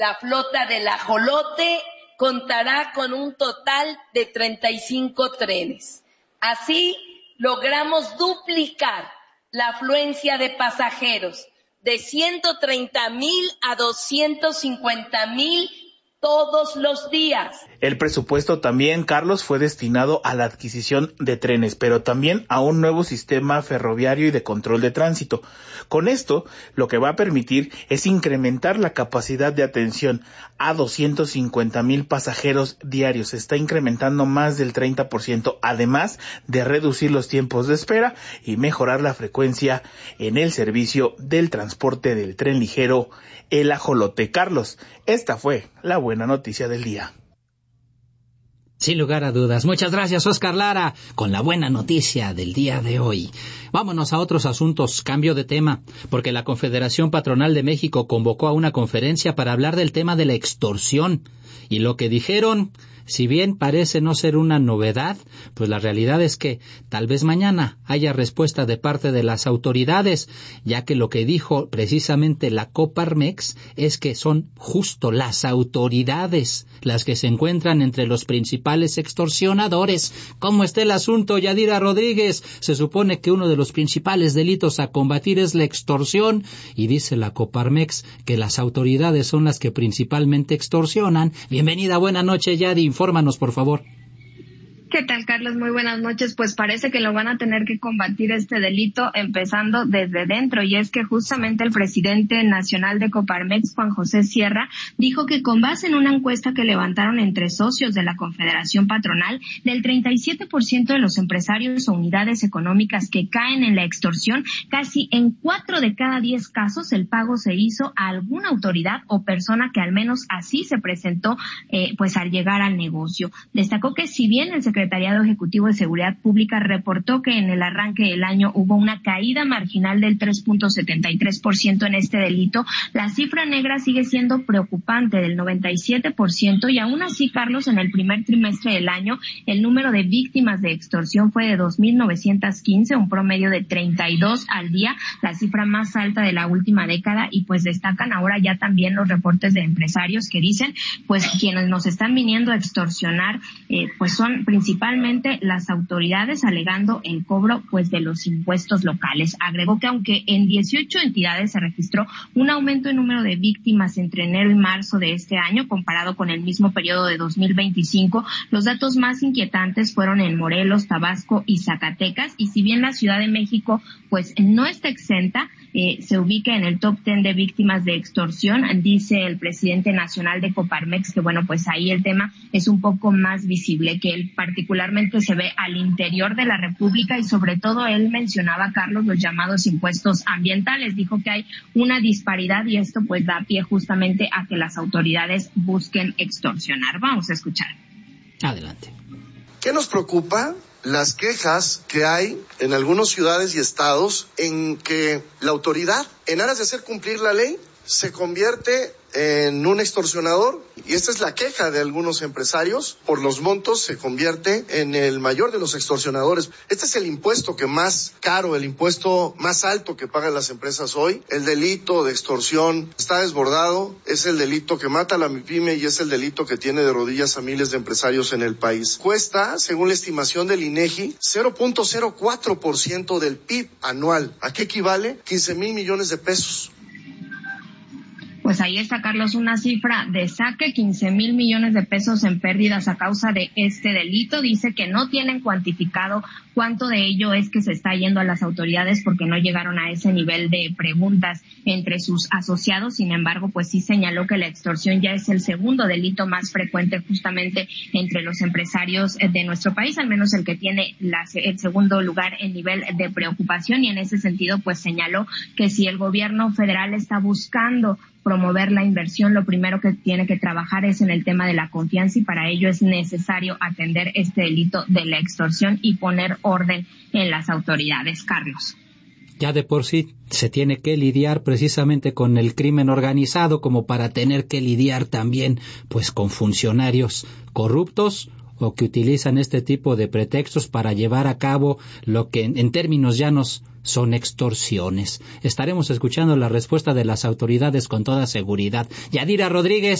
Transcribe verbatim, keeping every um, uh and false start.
La flota del ajolote contará con un total de treinta y cinco trenes. Así logramos duplicar la afluencia de pasajeros de ciento treinta mil a doscientos cincuenta mil todos los días. El presupuesto también, Carlos, fue destinado a la adquisición de trenes, pero también a un nuevo sistema ferroviario y de control de tránsito. Con esto, lo que va a permitir es incrementar la capacidad de atención a doscientos cincuenta mil pasajeros diarios. Se está incrementando más del treinta por ciento, además de reducir los tiempos de espera y mejorar la frecuencia en el servicio del transporte del tren ligero El Ajolote. Carlos, esta fue la buena noticia del día. Sin lugar a dudas. Muchas gracias, Oscar Lara, con la buena noticia del día de hoy. Vámonos a otros asuntos, cambio de tema, porque la Confederación Patronal de México convocó a una conferencia para hablar del tema de la extorsión. Y lo que dijeron, si bien parece no ser una novedad, pues la realidad es que tal vez mañana haya respuesta de parte de las autoridades, ya que lo que dijo precisamente la Coparmex es que son justo las autoridades las que se encuentran entre los principales extorsionadores. ¿Cómo está el asunto, Yadira Rodríguez? Se supone que uno de los principales delitos a combatir es la extorsión, y dice la Coparmex que las autoridades son las que principalmente extorsionan. Bienvenida, buena noche, Yadi, infórmanos, por favor. ¿Qué tal, Carlos? Muy buenas noches. Pues parece que lo van a tener que combatir este delito empezando desde dentro, y es que justamente el presidente nacional de Coparmex, Juan José Sierra, dijo que con base en una encuesta que levantaron entre socios de la Confederación Patronal, del treinta y siete por ciento de los empresarios o unidades económicas que caen en la extorsión, casi en cuatro de cada diez casos el pago se hizo a alguna autoridad o persona que al menos así se presentó eh, pues al llegar al negocio. Destacó que si bien el secretario El Secretariado Ejecutivo de Seguridad Pública reportó que en el arranque del año hubo una caída marginal del tres punto setenta y tres por ciento en este delito, la cifra negra sigue siendo preocupante del noventa y siete por ciento, y aún así, Carlos, en el primer trimestre del año el número de víctimas de extorsión fue de dos mil novecientos quince, un promedio de treinta y dos al día, la cifra más alta de la última década. Y pues destacan ahora ya también los reportes de empresarios que dicen pues quienes nos están viniendo a extorsionar eh, pues son principalmente principalmente las autoridades, alegando el cobro pues de los impuestos locales. Agregó que aunque en dieciocho entidades se registró un aumento en número de víctimas entre enero y marzo de este año comparado con el mismo periodo de dos mil veinticinco, los datos más inquietantes fueron en Morelos, Tabasco y Zacatecas, y si bien la Ciudad de México pues no está exenta, eh, se ubica en el top diez de víctimas de extorsión, dice el presidente nacional de Coparmex que bueno, pues ahí el tema es un poco más visible, que él particularmente se ve al interior de la República, y sobre todo él mencionaba, Carlos, los llamados impuestos ambientales. Dijo que hay una disparidad y esto pues da pie justamente a que las autoridades busquen extorsionar. Vamos a escuchar. Adelante. ¿Qué nos preocupa? Las quejas que hay en algunas ciudades y estados en que la autoridad, en aras de hacer cumplir la ley, se convierte en un extorsionador, y esta es la queja de algunos empresarios. Por los montos se convierte en el mayor de los extorsionadores. Este es el impuesto que más caro, el impuesto más alto que pagan las empresas hoy. El delito de extorsión está desbordado, es el delito que mata a la MIPYME y es el delito que tiene de rodillas a miles de empresarios en el país. Cuesta, según la estimación del INEGI, cero punto cero cuatro por ciento del P I B anual. ¿A qué equivale? quince mil millones de pesos. Pues ahí está, Carlos, una cifra de saque, quince mil millones de pesos en pérdidas a causa de este delito. Dice que no tienen cuantificado cuánto de ello es que se está yendo a las autoridades porque no llegaron a ese nivel de preguntas entre sus asociados. Sin embargo, pues sí señaló que la extorsión ya es el segundo delito más frecuente justamente entre los empresarios de nuestro país, al menos el que tiene la, el segundo lugar en nivel de preocupación. Y en ese sentido, pues señaló que si el gobierno federal está buscando promover la inversión, lo primero que tiene que trabajar es en el tema de la confianza, y para ello es necesario atender este delito de la extorsión y poner orden en las autoridades. Carlos. Ya de por sí se tiene que lidiar precisamente con el crimen organizado como para tener que lidiar también pues con funcionarios corruptos o que utilizan este tipo de pretextos para llevar a cabo lo que en, en términos llanos son extorsiones. Estaremos escuchando la respuesta de las autoridades con toda seguridad. Yadira Rodríguez.